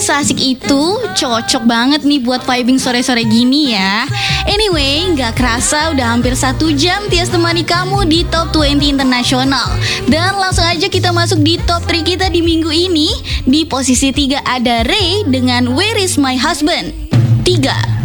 seasik itu, cocok banget nih buat vibing sore-sore gini ya. Anyway, gak kerasa udah hampir 1 jam Tias temani kamu di Top 20 Internasional. Dan langsung aja kita masuk di top 3 kita di minggu ini. Di posisi 3 ada Ray dengan Where Is My Husband. 3.